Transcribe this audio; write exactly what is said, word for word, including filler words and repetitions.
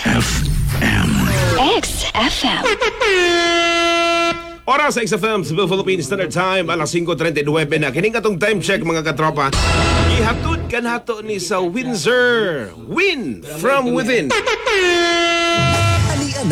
F M. X F M. Oras sa X F M, Cebu Philippine Standard Time, alas five thirty-nine na. Kining katong time check mga katropa. Ihatod ka nato ni sa Windsor. Win from within.